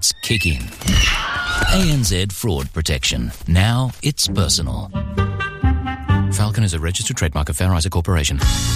kick in. ANZ Fraud Protection. Now it's personal. Falcon is a registered trademark of Fair Isaac Corporation.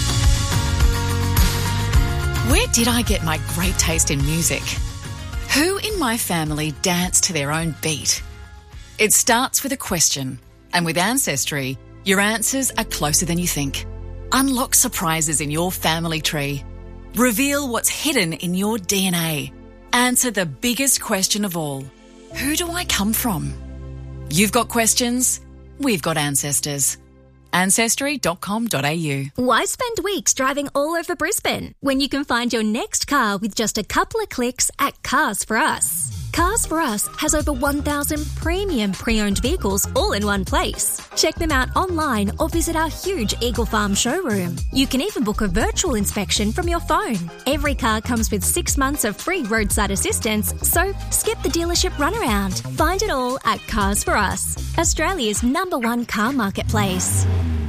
Where did I get my great taste in music? Who in my family danced to their own beat? It starts with a question, and with Ancestry, your answers are closer than you think. Unlock surprises in your family tree. Reveal what's hidden in your DNA. Answer the biggest question of all. Who do I come from? You've got questions, we've got ancestors. Ancestry.com.au. Why spend weeks driving all over Brisbane when you can find your next car with just a couple of clicks at Cars For Us? Cars For Us has over 1,000 premium pre-owned vehicles all in one place. Check them out online or visit our huge Eagle Farm showroom. You can even book a virtual inspection from your phone. Every car comes with 6 months of free roadside assistance, so skip the dealership runaround. Find it all at Cars For Us, Australia's #1 car marketplace.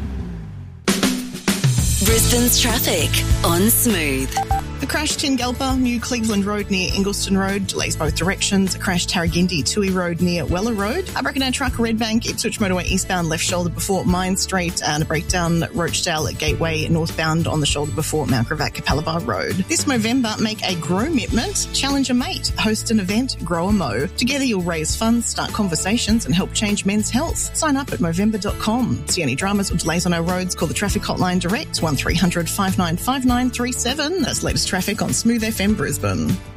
Brisbane's traffic on Smooth. A crash Tingalpa, New Cleveland Road near Ingleton Road, delays both directions. A crash Tarragindi, Toohey Road near Weller Road. A Brackendale truck, Redbank, Ipswich Motorway eastbound, left shoulder before Mine Street, and a breakdown Roachdale at Gateway northbound on the shoulder before Mount Gravatt, Capalaba Road. This November, make a commitment, challenge a mate, host an event, grow a mow. Together you'll raise funds, start conversations and help change men's health. Sign up at Movember.com. See any dramas or delays on our roads, call the traffic hotline direct, 1300 595937. That's latest traffic on Smooth FM Brisbane.